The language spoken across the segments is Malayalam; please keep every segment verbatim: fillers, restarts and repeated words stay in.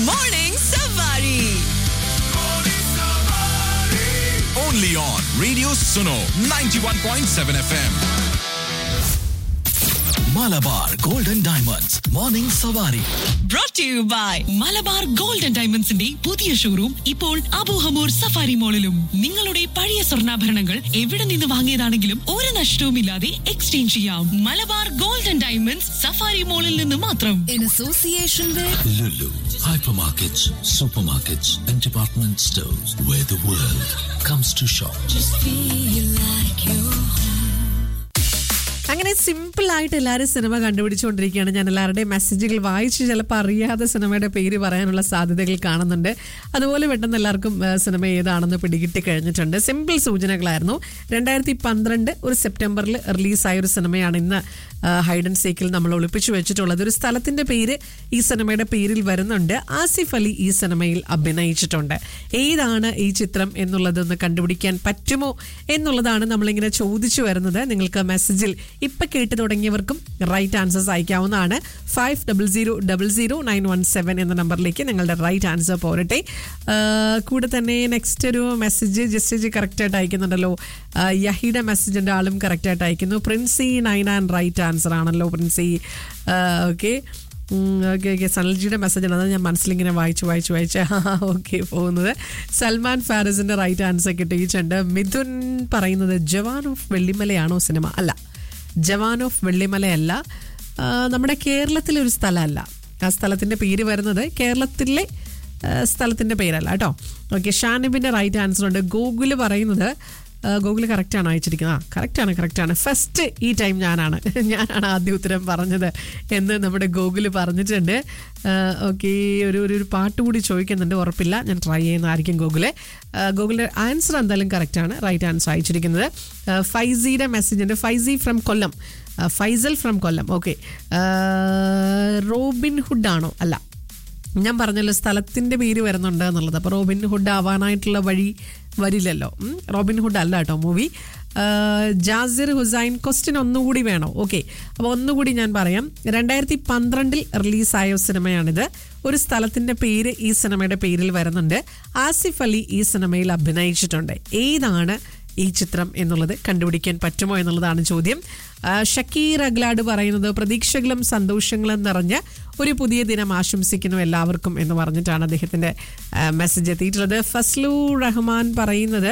Morning Savari. Only on Radio Suno ninety-one point seven F M. Malabar Golden Diamonds Morning Savari. Brought to you by Malabar golden ഡയമണ്ട്സിന്റെ പുതിയ ഷോറൂം ഇപ്പോൾ അബു ഹമൂർ സഫാരി മോളിലും. നിങ്ങളുടെ പഴയ സ്വർണ്ണാഭരണങ്ങൾ എവിടെ നിന്ന് വാങ്ങിയതാണെങ്കിലും ഒരു നഷ്ടവുമില്ലാതെ എക്സ്ചേഞ്ച് ചെയ്യാം. മലബാർ ഗോൾഡൻ ഡയമണ്ട്സ് സഫാരി മോളിൽ നിന്ന് മാത്രം. In association with Lulu, hypermarkets, supermarkets and department stores where the world comes to shop. Just feel like you're home. അങ്ങനെ സിമ്പിൾ ആയിട്ട് എല്ലാവരും സിനിമ കണ്ടുപിടിച്ചുകൊണ്ടിരിക്കുകയാണ്. ഞാൻ എല്ലാവരുടെയും മെസ്സേജുകൾ വായിച്ച് ചിലപ്പോൾ അറിയാതെ സിനിമയുടെ പേര് പറയാനുള്ള സാധ്യതകൾ കാണുന്നുണ്ട്. അതുപോലെ പെട്ടെന്ന് എല്ലാവർക്കും സിനിമ ഏതാണെന്ന് പിടികിട്ടി കഴിഞ്ഞിട്ടുണ്ട്. സിമ്പിൾ സൂചനകളായിരുന്നു. രണ്ടായിരത്തി പന്ത്രണ്ട് ഒരു സെപ്റ്റംബറിൽ റിലീസായ ഒരു സിനിമയാണ് ഇന്ന് ഹൈഡ് ആൻഡ് സീക്കിൽ നമ്മൾ ഒളിപ്പിച്ചു വെച്ചിട്ടുള്ളത്. ഒരു സ്ഥലത്തിന്റെ പേര് ഈ സിനിമയുടെ പേരിൽ വരുന്നുണ്ട്. ആസിഫ് അലി ഈ സിനിമയിൽ അഭിനയിച്ചിട്ടുണ്ട്. ഏതാണ് ഈ ചിത്രം എന്നുള്ളതൊന്ന് കണ്ടുപിടിക്കാൻ പറ്റുമോ എന്നുള്ളതാണ് നമ്മളിങ്ങനെ ചോദിച്ചു വരുന്നത്. നിങ്ങൾക്ക് മെസ്സേജിൽ ഇപ്പൊ കേട്ട് തുടങ്ങിയവർക്കും റൈറ്റ് ആൻസേഴ്സ് അയക്കാവുന്നതാണ്. Five double zero double zero nine one seven എന്ന നമ്പറിലേക്ക് നിങ്ങളുടെ റൈറ്റ് ആൻസർ പോരട്ടെ. കൂടെ തന്നെ നെക്സ്റ്റ് ഒരു മെസ്സേജ് ജസ്റ്റ് കറക്റ്റ് ആയിട്ട് അയക്കുന്നുണ്ടല്ലോ. യഹിയുടെ മെസ്സേജിന്റെ ആളും കറക്റ്റ് ആയിട്ട് അയക്കുന്നു. Princy nine and right answer ആണല്ലോ Princy. Okay okay okay സനൽജിയുടെ message ആണ്. അത് ഞാൻ മനസ്സിലിങ്ങനെ വായിച്ച് വായിച്ച് വായിച്ച് ഓക്കെ പോകുന്നത്. സൽമാൻ ഫാരിസിന്റെ റൈറ്റ് ആൻസർ കിട്ടിയിട്ടുണ്ട്. മിഥുൻ പറയുന്നത് ജവാൻ ഓഫ് വെള്ളിമലയാണോ സിനിമ? അല്ല, ജവാൻ ഓഫ് വെള്ളിമലയല്ല. നമ്മുടെ കേരളത്തിലെ ഒരു സ്ഥലമല്ല. ആ സ്ഥലത്തിൻ്റെ പേര് വരുന്നത് കേരളത്തിലെ സ്ഥലത്തിൻ്റെ പേരല്ല കേട്ടോ. ഓക്കെ, ഷാനിബിൻ്റെ റൈറ്റ് ആൻസർ ഉണ്ട്. ഗൂഗിള് പറയുന്നത് ഗൂഗിൾ കറക്റ്റാണ് അയച്ചിരിക്കുന്നത്. ആ കറക്റ്റാണ് കറക്റ്റാണ് ഫസ്റ്റ് ഈ ടൈം ഞാനാണ് ഞാനാണ് ആദ്യ ഉത്തരം പറഞ്ഞത് എന്ന് നമ്മുടെ ഗൂഗിള് പറഞ്ഞിട്ടുണ്ട്. ഓക്കെ, ഒരു ഒരു പാട്ട് കൂടി ചോദിക്കുന്നുണ്ട്, ഉറപ്പില്ല, ഞാൻ ട്രൈ ചെയ്യുന്നതായിരിക്കും ഗൂഗിള്. ഗൂഗിളിൻ്റെ ആൻസർ എന്തായാലും കറക്റ്റാണ്, റൈറ്റ് ആൻസർ അയച്ചിരിക്കുന്നത്. ഫൈസിയുടെ മെസ്സേജ് ഉണ്ട്. Faizy from Kollam, Faisal from Kollam. Okay, Robin hood ആണോ? അല്ല, ഞാൻ പറഞ്ഞല്ലോ സ്ഥലത്തിൻ്റെ പേര് വരുന്നുണ്ട് എന്നുള്ളത്. അപ്പോൾ റോബിൻ ഹുഡ് ആവാനായിട്ടുള്ള വഴി വരില്ലല്ലോ. റോബിൻ ഹുഡ് അല്ല കേട്ടോ മൂവി. ജാസിർ ഹുസൈൻ, ക്വസ്റ്റ്യൻ ഒന്നുകൂടി വേണോ? ഓക്കെ, അപ്പോൾ ഒന്നുകൂടി ഞാൻ പറയാം. രണ്ടായിരത്തി പന്ത്രണ്ടിൽ റിലീസായ സിനിമയാണിത്. ഒരു സ്ഥലത്തിൻ്റെ പേര് ഈ സിനിമയുടെ പേരിൽ വരുന്നുണ്ട്. ആസിഫ് അലി ഈ സിനിമയിൽ അഭിനയിച്ചിട്ടുണ്ട്. ഏതാണ് ഈ ചിത്രം എന്നുള്ളത് കണ്ടുപിടിക്കാൻ പറ്റുമോ എന്നുള്ളതാണ് ചോദ്യം. ഷക്കീർ അഗ്ലാഡ് പറയുന്നത് പ്രതീക്ഷകളും സന്തോഷങ്ങളും നിറഞ്ഞ ഒരു പുതിയ ദിനം ആശംസിക്കുന്നു എല്ലാവർക്കും എന്ന് പറഞ്ഞിട്ടാണ് അദ്ദേഹത്തിൻ്റെ മെസ്സേജ് എത്തിയിട്ടുള്ളത്. ഫസ്ലു റഹ്മാൻ പറയുന്നത്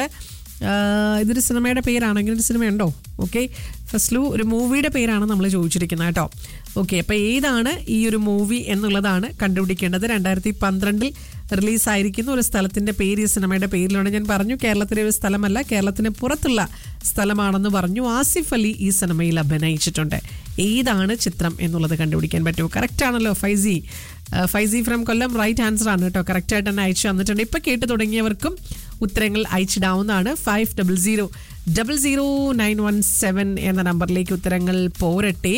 ഇതൊരു സിനിമയുടെ പേരാണ്. ഇങ്ങനെ ഒരു സിനിമയുണ്ടോ? ഓക്കെ, ഫസ്ലു ഒരു മൂവിയുടെ പേരാണ് നമ്മൾ ചോദിച്ചിരിക്കുന്നത് കേട്ടോ. ഓക്കെ, അപ്പോൾ ഏതാണ് ഈ ഒരു മൂവി എന്നുള്ളതാണ് കണ്ടുപിടിക്കേണ്ടത്. രണ്ടായിരത്തി പന്ത്രണ്ടിൽ റിലീസായിരിക്കുന്ന ഒരു സ്ഥലത്തിൻ്റെ പേര് ഈ സിനിമയുടെ പേരിലാണ്. ഞാൻ പറഞ്ഞു കേരളത്തിലെ ഒരു സ്ഥലമല്ല, കേരളത്തിന് പുറത്തുള്ള സ്ഥലമാണെന്ന് പറഞ്ഞു. ആസിഫ് അലി ഈ സിനിമയിൽ അഭിനയിച്ചിട്ടുണ്ട്. ഏതാണ് ചിത്രം എന്നുള്ളത് കണ്ടുപിടിക്കാൻ പറ്റുമോ? കറക്റ്റ് ആണല്ലോ Faizy. Faizy from Kollam right answer ആണ് കേട്ടോ. കറക്റ്റായിട്ട് തന്നെ അയച്ചു തന്നിട്ടുണ്ട്. ഇപ്പം കേട്ട് തുടങ്ങിയവർക്കും ഉത്തരങ്ങൾ അയച്ചിടാവുന്നതാണ്. Five double zero double zero nine one seven എന്ന നമ്പറിലേക്ക് ഉത്തരങ്ങൾ പോരട്ടെ.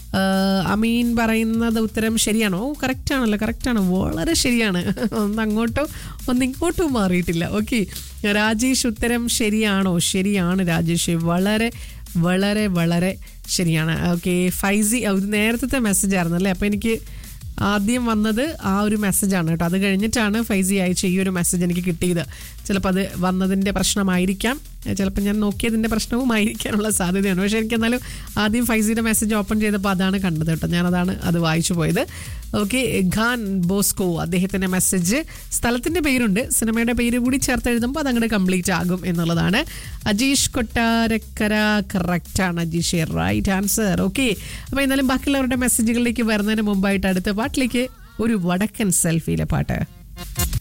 അമീൻ പറയുന്നത് ഉത്തരം ശരിയാണോ? കറക്റ്റ് ആണല്ലോ, കറക്റ്റാണ്, വളരെ ശരിയാണ്. ഒന്ന് അങ്ങോട്ടോ ഒന്ന് ഇങ്ങോട്ടോ മാറിയിട്ടില്ല. ഓക്കെ, രാജേഷ് ഉത്തരം ശരിയാണോ? ശരിയാണ് രാജേഷ്, വളരെ വളരെ വളരെ ശരിയാണ്. ഓക്കെ, ഫൈസി നേരത്തെ മെസ്സേജ് ആയിരുന്നു അല്ലേ? അപ്പോൾ എനിക്ക് ആദ്യം വന്നത് ആ ഒരു മെസ്സേജാണ് കേട്ടോ. അത് കഴിഞ്ഞിട്ടാണ് ഫൈസി അയച്ച ഈ ഒരു മെസ്സേജ് എനിക്ക് കിട്ടിയത്. ചിലപ്പോൾ അത് വന്നതിൻ്റെ പ്രശ്നമായിരിക്കാം, ചിലപ്പോൾ ഞാൻ നോക്കിയതിൻ്റെ പ്രശ്നവുമായിരിക്കാനുള്ള സാധ്യതയാണ്. പക്ഷേ എനിക്ക് എന്നാലും ആദ്യം ഫൈസിയുടെ മെസ്സേജ് ഓപ്പൺ ചെയ്തപ്പോൾ അതാണ് കണ്ടത് കേട്ടോ. ഞാനതാണ് അത് വായിച്ചു പോയത്. ഓക്കെ, ഖാൻ ബോസ്കോ അദ്ദേഹത്തിൻ്റെ മെസ്സേജ് സ്ഥലത്തിൻ്റെ പേരുണ്ട്, സിനിമയുടെ പേര് കൂടി ചേർത്ത് എഴുതുമ്പോൾ അതങ്ങോട്ട് കംപ്ലീറ്റ് ആകും എന്നുള്ളതാണ്. അജീഷ് കൊട്ടാരക്കര കറക്റ്റാണ് അജീഷ്, റൈറ്റ് ആൻസർ. ഓക്കെ, അപ്പോൾ എന്നാലും ബാക്കിയുള്ളവരുടെ മെസ്സേജുകളിലേക്ക് വരുന്നതിന് മുമ്പായിട്ട് അടുത്ത പാട്ടിലേക്ക് ഒരു വടക്കൻ സെൽഫിയിലെ പാട്ട്.